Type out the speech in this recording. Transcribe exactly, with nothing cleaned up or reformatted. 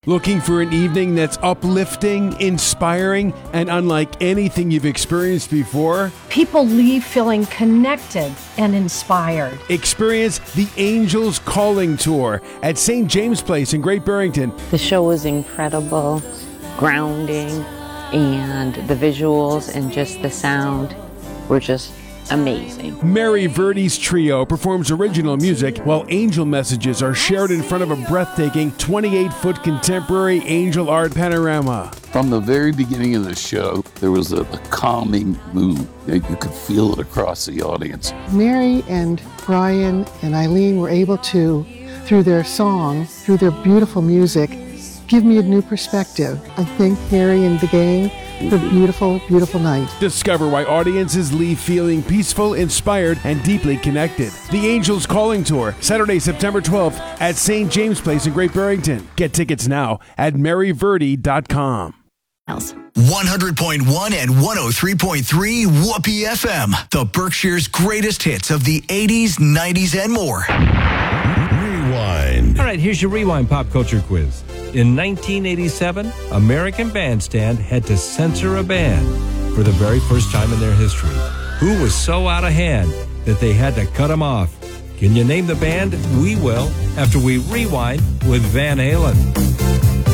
Looking for an evening that's uplifting, inspiring, and unlike anything you've experienced before? People leave feeling connected and inspired. Experience the Angels Calling Tour at Saint James Place in Great Barrington. The show was incredible, grounding, and the visuals and just the sound were just amazing. Mary Verdi's trio performs original music while angel messages are shared in front of a breathtaking twenty-eight foot contemporary angel art panorama. From the very beginning of the show, there was a, a calming mood. You could feel it across the audience. Mary and Brian and Eileen were able to, through their song, through their beautiful music, give me a new perspective. I thank Harry and the gang for a beautiful, beautiful night. Discover why audiences leave feeling peaceful, inspired, and deeply connected. The Angels Calling Tour, Saturday, September twelfth at Saint James Place in Great Barrington. Get tickets now at mary verdi dot com. one hundred point one and one oh three point three Whoopee F M, the Berkshire's greatest hits of the eighties, nineties, and more. Rewind. All right, here's your Rewind pop culture quiz. In nineteen eighty-seven, American Bandstand had to censor a band for the very first time in their history. Who was so out of hand that they had to cut them off? Can you name the band? We will after we rewind with Van Halen.